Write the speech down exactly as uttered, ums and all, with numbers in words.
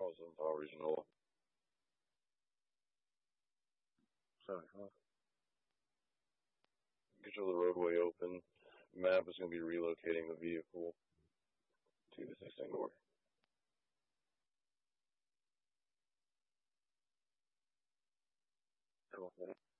Awesome, Power Regional. So, uh, control the roadway open. Map is going to be relocating the vehicle to the existing order. Cool.